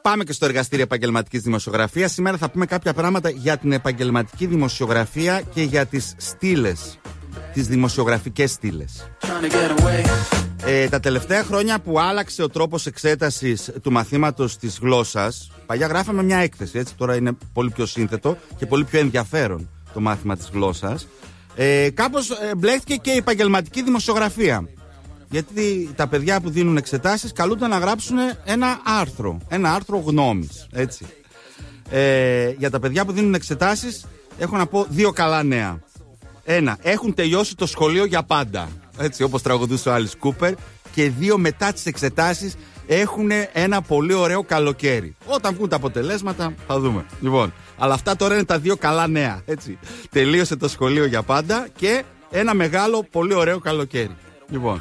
πάμε και στο εργαστήριο επαγγελματικής δημοσιογραφίας. Σήμερα θα πούμε κάποια πράγματα για την επαγγελματική δημοσιογραφία και για τις στήλες, τις δημοσιογραφικές στήλες. Τα τελευταία χρόνια που άλλαξε ο τρόπος εξέτασης του μαθήματος της γλώσσας, παλιά γράφαμε μια έκθεση, έτσι, τώρα είναι πολύ πιο σύνθετο και πολύ πιο ενδιαφέρον το μάθημα της γλώσσας. Κάπως μπλέχτηκε και η επαγγελματική δημοσιογραφία. Γιατί τα παιδιά που δίνουν εξετάσεις καλούνται να γράψουν ένα άρθρο γνώμης, έτσι. Για τα παιδιά που δίνουν εξετάσεις έχω να πω δύο καλά νέα. Ένα, έχουν τελειώσει το σχολείο για πάντα, έτσι, όπως τραγουδούσε ο Άλις Κούπερ. Και δύο, μετά τις εξετάσεις έχουν ένα πολύ ωραίο καλοκαίρι. Όταν βγουν τα αποτελέσματα θα δούμε. Λοιπόν, αλλά αυτά τώρα είναι τα δύο καλά νέα, έτσι. Τελείωσε το σχολείο για πάντα και ένα μεγάλο πολύ ωραίο καλοκαίρι. Λοιπόν,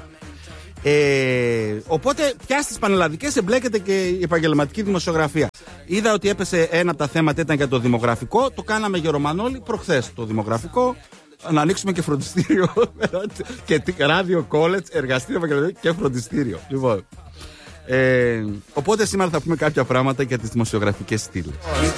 οπότε πια στις πανελλαδικές εμπλέκεται και η επαγγελματική δημοσιογραφία. Είδα ότι έπεσε ένα από τα θέματα, ήταν για το δημογραφικό. Το κάναμε Γερομανόλη προχθές το δημογραφικό. Να ανοίξουμε και φροντιστήριο και ράδιο κόλετς, εργαστήριο και φροντιστήριο. Λοιπόν, οπότε σήμερα θα πούμε κάποια πράγματα για τις δημοσιογραφικές στήλες.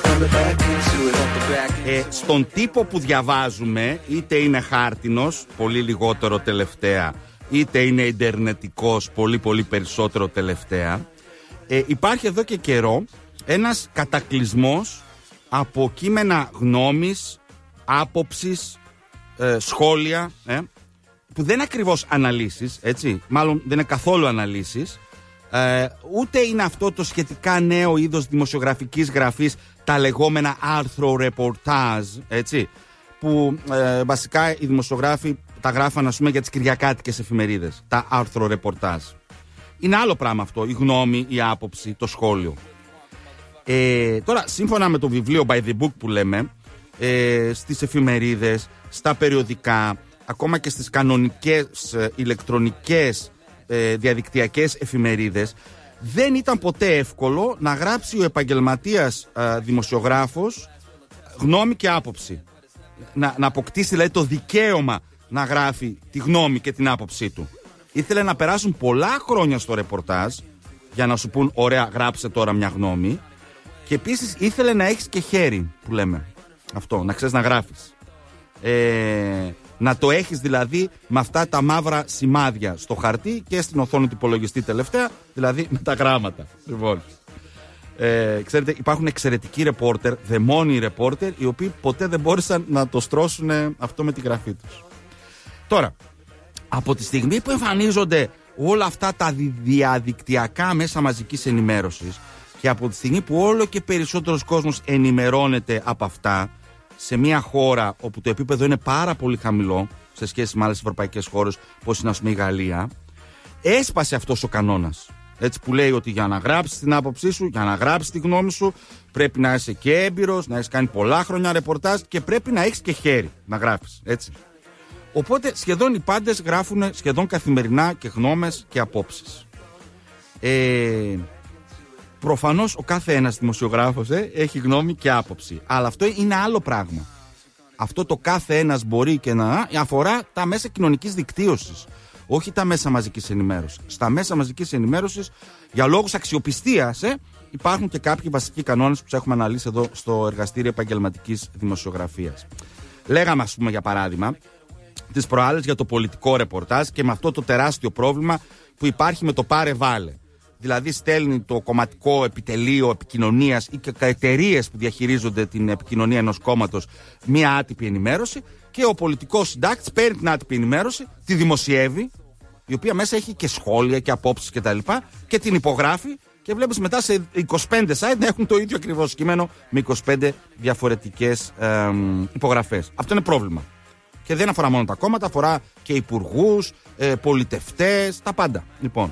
Στον τύπο που διαβάζουμε, είτε είναι χάρτινος, πολύ λιγότερο τελευταία, είτε είναι ιντερνετικός, πολύ πολύ περισσότερο τελευταία, υπάρχει εδώ και καιρό ένας κατακλυσμός από κείμενα γνώμης, άποψης, σχόλια, που δεν είναι ακριβώς αναλύσεις, έτσι, μάλλον δεν είναι καθόλου αναλύσεις, ούτε είναι αυτό το σχετικά νέο είδος δημοσιογραφικής γραφής, τα λεγόμενα άρθρο ρεπορτάζ, έτσι, που βασικά οι δημοσιογράφοι τα γράφαν, ας πούμε, για τις κυριακάτικες εφημερίδες, τα άρθρο ρεπορτάζ. Είναι άλλο πράγμα αυτό, η γνώμη, η άποψη, το σχόλιο. Τώρα, σύμφωνα με το βιβλίο By the Book που λέμε, στις εφημερίδες, στα περιοδικά, ακόμα και στις κανονικές ηλεκτρονικές διαδικτυακές εφημερίδες, δεν ήταν ποτέ εύκολο να γράψει ο επαγγελματίας δημοσιογράφος γνώμη και άποψη. Να αποκτήσει δηλαδή το δικαίωμα να γράφει τη γνώμη και την άποψή του. Ήθελε να περάσουν πολλά χρόνια στο ρεπορτάζ για να σου πούν ωραία, γράψε τώρα μια γνώμη, και επίσης ήθελε να έχεις και χέρι, που λέμε αυτό, να ξέρεις να γράφεις. Να το έχεις δηλαδή με αυτά τα μαύρα σημάδια στο χαρτί και στην οθόνη του υπολογιστή τελευταία, δηλαδή με τα γράμματα. Λοιπόν, ξέρετε, υπάρχουν εξαιρετικοί ρεπόρτερ, δαιμόνιοι ρεπόρτερ, οι οποίοι ποτέ δεν μπόρεσαν να το στρώσουν αυτό με τη γραφή τους. Τώρα, από τη στιγμή που εμφανίζονται όλα αυτά τα διαδικτυακά μέσα μαζικής ενημέρωσης και από τη στιγμή που όλο και περισσότερος κόσμος ενημερώνεται από αυτά, σε μια χώρα όπου το επίπεδο είναι πάρα πολύ χαμηλό σε σχέση με άλλες ευρωπαϊκές χώρες, όπως είναι, ας πούμε, η Γαλλία, έσπασε αυτός ο κανόνας. Έτσι, που λέει ότι για να γράψεις την άποψή σου, για να γράψεις τη γνώμη σου, πρέπει να είσαι και έμπειρος, να έχεις κάνει πολλά χρόνια ρεπορτάζ και πρέπει να έχεις και χέρι να γράφεις. Έτσι. Οπότε σχεδόν οι πάντες γράφουν σχεδόν καθημερινά και γνώμες και απόψεις. Προφανώς ο κάθε ένας δημοσιογράφος έχει γνώμη και άποψη. Αλλά αυτό είναι άλλο πράγμα. Αυτό το κάθε ένας μπορεί και να αφορά τα μέσα κοινωνικής δικτύωσης, όχι τα μέσα μαζικής ενημέρωσης. Στα μέσα μαζικής ενημέρωσης, για λόγους αξιοπιστίας, υπάρχουν και κάποιοι βασικοί κανόνες που τους έχουμε αναλύσει εδώ στο εργαστήριο επαγγελματικής δημοσιογραφίας. Λέγαμε, ας πούμε, για παράδειγμα, τις προάλλες για το πολιτικό ρεπορτάζ και με αυτό το τεράστιο πρόβλημα που υπάρχει με το πάρε βάλε. Δηλαδή στέλνει το κομματικό επιτελείο επικοινωνίας ή και εταιρείες που διαχειρίζονται την επικοινωνία ενός κόμματος μία άτυπη ενημέρωση και ο πολιτικός συντάκτης παίρνει την άτυπη ενημέρωση, τη δημοσιεύει, η οποία μέσα έχει και σχόλια και απόψεις κτλ. Και την υπογράφει και βλέπεις μετά σε 25 site να έχουν το ίδιο ακριβώς κείμενο με 25 διαφορετικές υπογραφές. Αυτό είναι πρόβλημα. Και δεν αφορά μόνο τα κόμματα, αφορά και υπουργούς, πολιτευτές, τα πάντα. Λοιπόν,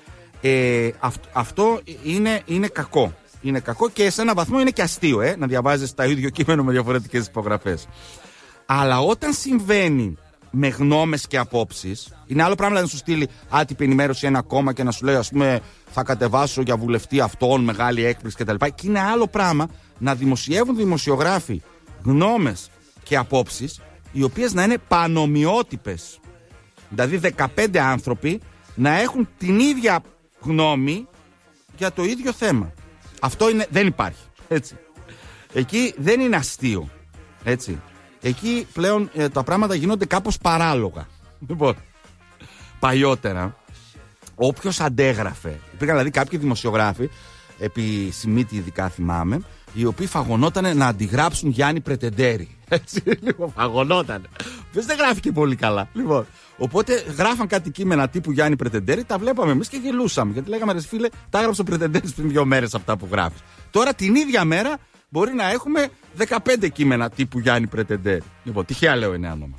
αυτό είναι κακό. Είναι κακό και σε ένα βαθμό είναι και αστείο, να διαβάζεις τα ίδιο κείμενο με διαφορετικές υπογραφές. Αλλά όταν συμβαίνει με γνώμες και απόψεις, είναι άλλο πράγμα να σου στείλει άτυπη ενημέρωση ένα κόμμα και να σου λέει, ας πούμε, θα κατεβάσω για βουλευτή αυτόν, μεγάλη έκπληξη κτλ. Και είναι άλλο πράγμα να δημοσιεύουν δημοσιογράφοι γνώμες και απόψεις, οι οποίες να είναι πανομοιότυπες. Δηλαδή 15 άνθρωποι να έχουν την ίδια γνώμη για το ίδιο θέμα. Αυτό δεν υπάρχει. Έτσι. Εκεί δεν είναι αστείο. Έτσι. Εκεί πλέον τα πράγματα γίνονται κάπως παράλογα. Λοιπόν, παλιότερα, όποιος αντέγραφε, υπήρχαν δηλαδή κάποιοι δημοσιογράφοι, επί Σιμίτη ειδικά θυμάμαι, οι οποίοι φαγωνότανε να αντιγράψουν Γιάννη Πρετεντέρη. Έτσι, λοιπόν, φαγωνότανε. Δεν γράφηκε πολύ καλά. Λοιπόν, οπότε γράφαν κάτι κείμενα τύπου Γιάννη Πρετεντέρη, τα βλέπαμε εμείς και γελούσαμε. Γιατί λέγαμε, ρε φίλε, τα έγραψε ο Πρετεντέρης πριν 2 μέρες αυτά που γράφεις. Τώρα την ίδια μέρα μπορεί να έχουμε 15 κείμενα τύπου Γιάννη Πρετεντέρη. Λοιπόν, τυχαία λέω είναι άνομα.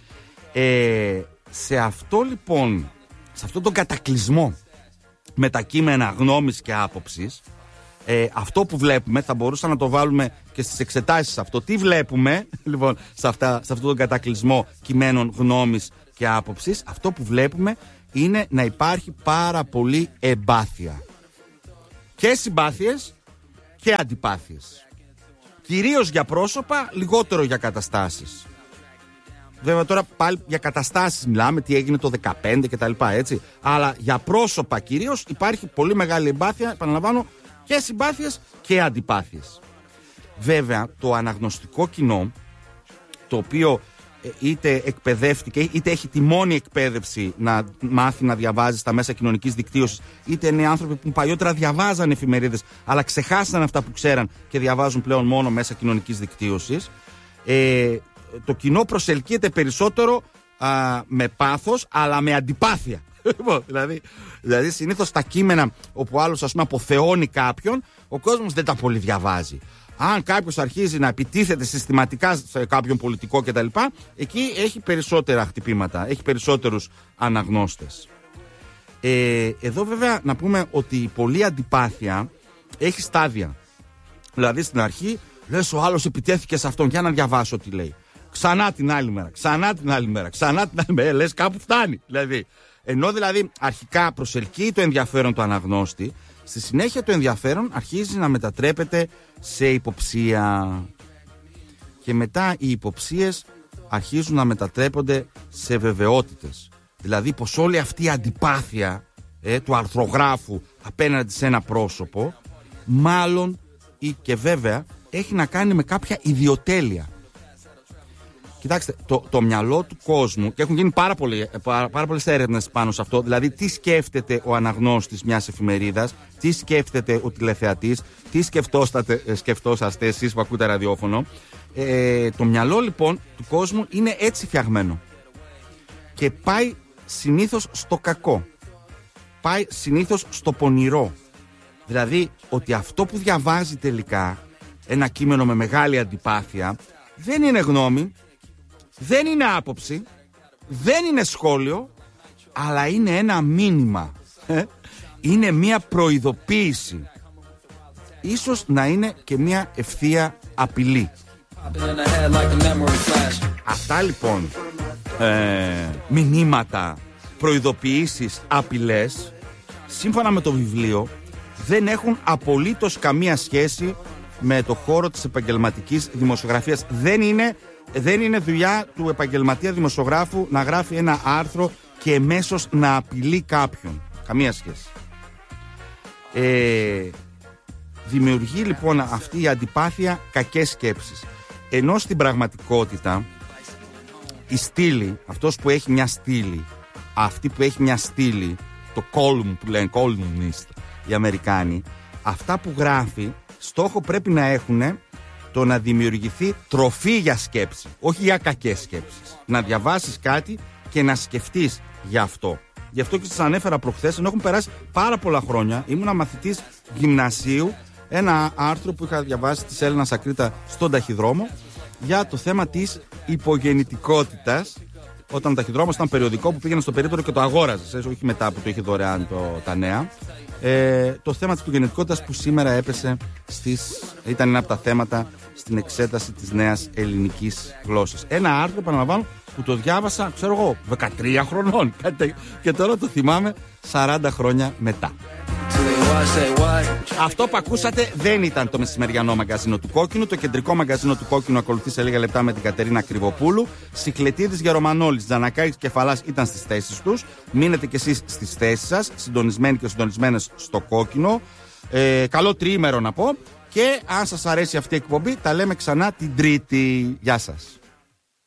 Σε αυτό λοιπόν, σε αυτόν τον κατακλυσμό με τα κείμενα γνώμης και άποψης, αυτό που βλέπουμε, θα μπορούσα να το βάλουμε και στις εξετάσεις αυτό. Τι βλέπουμε λοιπόν σε αυτόν τον κατακλυσμό κειμένων γνώμης και άποψης? Αυτό που βλέπουμε είναι να υπάρχει πάρα πολύ εμπάθεια. Και συμπάθειες και αντιπάθειες. Κυρίως για πρόσωπα, λιγότερο για καταστάσεις. Βέβαια τώρα πάλι για καταστάσεις μιλάμε, τι έγινε το 15 κτλ. Έτσι. Αλλά για πρόσωπα κυρίως υπάρχει πολύ μεγάλη εμπάθεια, επαναλαμβάνω, και συμπάθειες και αντιπάθειες. Βέβαια το αναγνωστικό κοινό, το οποίο είτε εκπαιδεύτηκε είτε έχει τη μόνη εκπαίδευση να μάθει να διαβάζει στα μέσα κοινωνικής δικτύωσης, είτε είναι άνθρωποι που παλιότερα διαβάζαν εφημερίδες αλλά ξεχάσαν αυτά που ξέραν και διαβάζουν πλέον μόνο μέσα κοινωνικής δικτύωσης, το κοινό προσελκύεται περισσότερο με πάθος αλλά με αντιπάθεια. Δηλαδή συνήθως τα κείμενα όπου άλλος ας πούμε αποθεώνει κάποιον, ο κόσμος δεν τα πολύ διαβάζει. Αν κάποιος αρχίζει να επιτίθεται συστηματικά σε κάποιον πολιτικό κτλ., εκεί έχει περισσότερα χτυπήματα, έχει περισσότερους αναγνώστες. Εδώ βέβαια να πούμε ότι η πολλή αντιπάθεια έχει στάδια. Δηλαδή στην αρχή λες ο άλλος επιτέθηκε σε αυτόν, για να διαβάσω τι λέει. Ξανά την άλλη μέρα, ξανά την άλλη μέρα, ξανά την άλλη μέρα, λες κάπου φτάνει. Δηλαδή, ενώ δηλαδή αρχικά προσελκύει το ενδιαφέρον του αναγνώστη, στη συνέχεια το ενδιαφέρον αρχίζει να μετατρέπεται σε υποψία. Και μετά οι υποψίες αρχίζουν να μετατρέπονται σε βεβαιότητες. Δηλαδή πως όλη αυτή η αντιπάθεια του αρθρογράφου απέναντι σε ένα πρόσωπο, μάλλον ή και βέβαια έχει να κάνει με κάποια ιδιοτέλεια. Κοιτάξτε, το μυαλό του κόσμου, και έχουν γίνει πάρα πολλές έρευνες πάνω σε αυτό, δηλαδή τι σκέφτεται ο αναγνώστης μιας εφημερίδας, τι σκέφτεται ο τηλεθεατής, τι σκεφτόσαστε εσείς που ακούτε ραδιόφωνο. Το μυαλό λοιπόν του κόσμου είναι έτσι φτιαγμένο και πάει συνήθως στο κακό, πάει συνήθως στο πονηρό. Δηλαδή ότι αυτό που διαβάζει τελικά ένα κείμενο με μεγάλη αντιπάθεια δεν είναι γνώμη, δεν είναι άποψη, δεν είναι σχόλιο, αλλά είναι ένα μήνυμα. Είναι μια προειδοποίηση. Ίσως να είναι και μια ευθεία απειλή. Αυτά λοιπόν μηνύματα, προειδοποιήσεις, απειλές, σύμφωνα με το βιβλίο, δεν έχουν απολύτως καμία σχέση με το χώρο της επαγγελματικής δημοσιογραφίας. Δεν είναι δουλειά του επαγγελματία δημοσιογράφου να γράφει ένα άρθρο και εμέσως να απειλεί κάποιον. Καμία σχέση. Δημιουργεί λοιπόν αυτή η αντιπάθεια κακές σκέψεις. Ενώ στην πραγματικότητα η στήλη, αυτός που έχει μια στήλη, αυτή που έχει μια στήλη, το column που λένε, columnist οι Αμερικάνοι, αυτά που γράφει στόχο πρέπει να έχουν το να δημιουργηθεί τροφή για σκέψη, όχι για κακές σκέψεις. Να διαβάσεις κάτι και να σκεφτείς γι' αυτό. Γι' αυτό και σας ανέφερα προχθές, ενώ έχουν περάσει πάρα πολλά χρόνια, ήμουνα μαθητής γυμνασίου, ένα άρθρο που είχα διαβάσει της Έλενας Ακρίτα στον ταχυδρόμο για το θέμα της υπογεννητικότητας. Όταν ο ταχυδρόμος ήταν περιοδικό που πήγαινε στο περίπτερο και το αγόραζες, όχι μετά που το είχε δωρεάν τα νέα. Το θέμα της υπογεννητικότητας που σήμερα έπεσε ήταν ένα από τα θέματα στην εξέταση της νέας ελληνικής γλώσσας. Ένα άρθρο, επαναλαμβάνω, που το διάβασα, ξέρω εγώ, 13 χρονών και τώρα το θυμάμαι 40 χρόνια μετά. Αυτό που ακούσατε δεν ήταν το μεσημεριανό μαγκαζίνο του Κόκκινου. Το κεντρικό μαγκαζίνο του Κόκκινου ακολουθεί σε λίγα λεπτά με την Κατερίνα Κρυβοπούλου. Σικλετίδης, Γερομανόλης, Τζανακάκης, Κεφαλάς ήταν στις θέσεις τους. Μείνετε κι εσείς στις θέσεις σας, συντονισμένοι και συντονισμένες στο Κόκκινο. Καλό τριήμερο να πω. Και αν σας αρέσει αυτή η εκπομπή, τα λέμε ξανά την Τρίτη. Γεια σας.